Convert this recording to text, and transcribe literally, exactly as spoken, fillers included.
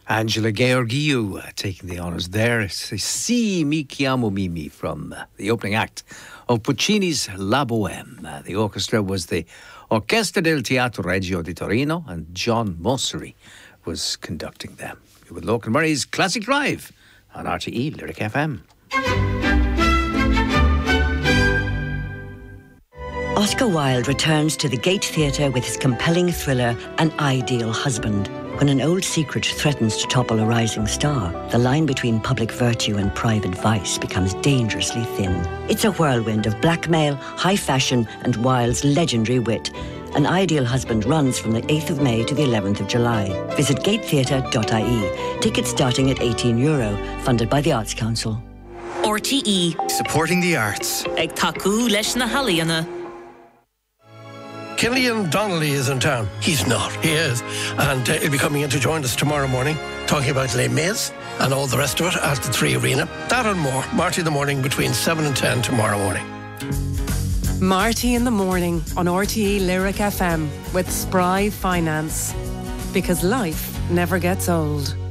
Angela Georgiou uh, taking the honours there. Si mi chiamo Mimi from uh, the opening act of Puccini's La Bohème. Uh, the orchestra was the Orchestra del Teatro Regio di Torino, and John Mossery was conducting them. You're with Local Murray's Classic Drive on R T E Lyric F M. Oscar Wilde returns to the Gate Theatre with his compelling thriller An Ideal Husband. When an old secret threatens to topple a rising star, the line between public virtue and private vice becomes dangerously thin. It's a whirlwind of blackmail, high fashion and Wilde's legendary wit. An Ideal Husband runs from the eighth of May to the eleventh of July. Visit gate theatre dot I E. Tickets starting at eighteen euro, funded by the Arts Council. R T E. Supporting the arts. Ag taku leis na haliana. Killian Donnelly is in town. He's not. He is. And uh, he'll be coming in to join us tomorrow morning, talking about Les Mis and all the rest of it at the Three Arena. That and more. Marty in the morning between seven and ten tomorrow morning. Marty in the morning on R T E Lyric F M with Spry Finance. Because life never gets old.